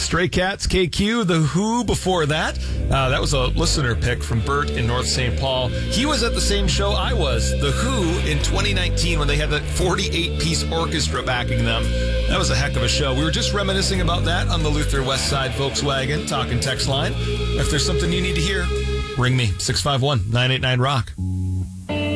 Stray Cats, KQ, The Who before that. That was a listener pick from Bert in North St. Paul. He was at the same show I was, The Who, in 2019 when they had that 48-piece orchestra backing them. That was a heck of a show. We were just reminiscing about that on the Luther West Side Volkswagen Talk and Text line. If there's something you need to hear, ring me, 651-989-ROCK.